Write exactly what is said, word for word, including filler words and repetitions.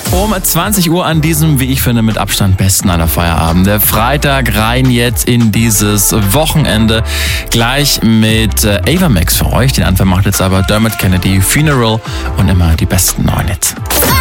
Um zwanzig Uhr an diesem, wie ich finde, mit Abstand besten aller Feierabend. Der Freitag rein jetzt in dieses Wochenende. Gleich mit äh, Ava Max für euch. Den Anfang macht jetzt aber Dermot Kennedy, Funeral und immer die besten neuen Hits.